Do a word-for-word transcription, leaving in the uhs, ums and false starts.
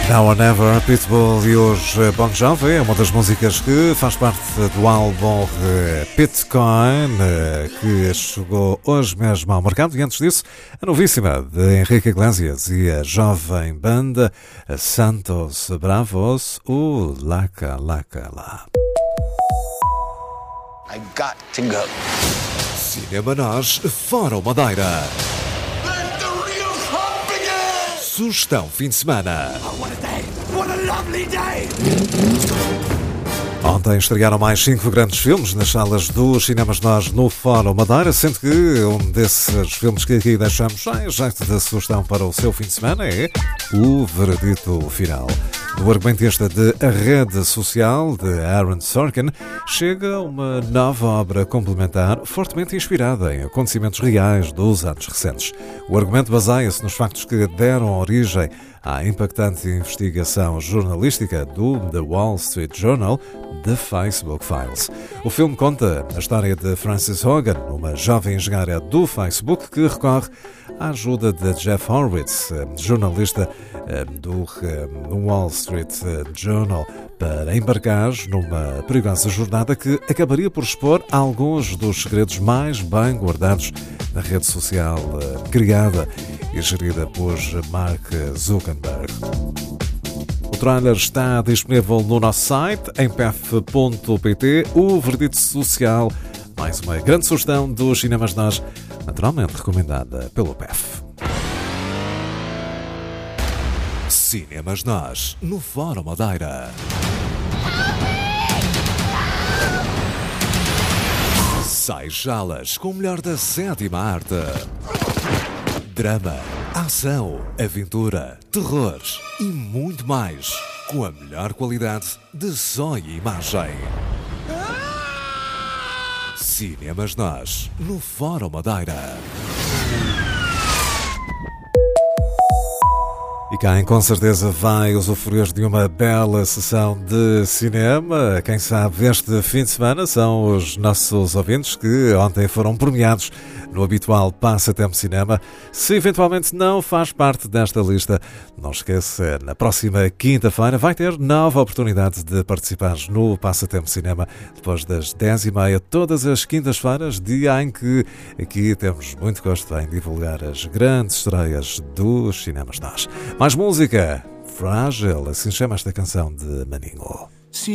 Now or Never, Pitbull e hoje Bon Jovi é uma das músicas que faz parte do álbum Bitcoin, que chegou hoje mesmo ao mercado. E antes disso, a novíssima de Enrique Iglesias e a jovem banda Santos Bravos, o Laca Laca Lá. I got to go. Cinema Nós, fora o Madeira. Sugestão fim de semana. Oh, what a day! What a lovely day! Ontem estrearam mais cinco grandes filmes nas salas dos cinemas Nós no Fórum Madeira, sendo que um desses filmes que aqui deixamos já em jeito de sugestão para o seu fim de semana é O Veredito Final. No argumentista de A Rede Social, de Aaron Sorkin, chega uma nova obra complementar fortemente inspirada em acontecimentos reais dos anos recentes. O argumento baseia-se nos factos que deram origem à impactante investigação jornalística do The Wall Street Journal, The Facebook Files. O filme conta a história de Frances Hogan, uma jovem engenheira do Facebook que recorre à ajuda de Jeff Horowitz, jornalista do Wall Street Journal, para embarcar numa perigosa jornada que acabaria por expor alguns dos segredos mais bem guardados da rede social criada e gerida por Mark Zuckerberg. O trailer está disponível no nosso site, em p f ponto p t. O Veredito Social, mais uma grande sugestão dos cinemas Nós, naturalmente recomendada pelo P F. Cinemas Nós, no Fórum Madeira. Seis salas com o melhor da sétima arte. Drama, ação, aventura, terror e muito mais, com a melhor qualidade de som e imagem. Cinemas Nós, no Fórum Madeira. E quem com certeza vai usufruir de uma bela sessão de cinema, quem sabe este fim de semana, são os nossos ouvintes que ontem foram premiados no habitual Passatempo Cinema. Se eventualmente não faz parte desta lista, não esqueça, na próxima quinta-feira vai ter nova oportunidade de participar no Passatempo Cinema, depois das dez e meia, todas as quintas-feiras, dia em que aqui temos muito gosto em divulgar as grandes estreias dos cinemas Nós. Mais música, Frágil, assim chama esta canção de Maninho.